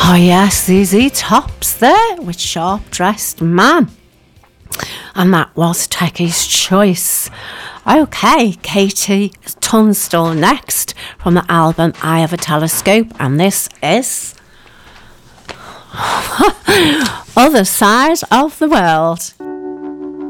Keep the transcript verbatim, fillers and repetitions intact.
Oh yes, Z Z Top's there with Sharp Dressed Man. And that was Techie's choice. Okay, Katie Tunstall next from the album Eye of a Telescope, and this is Other Side of the World.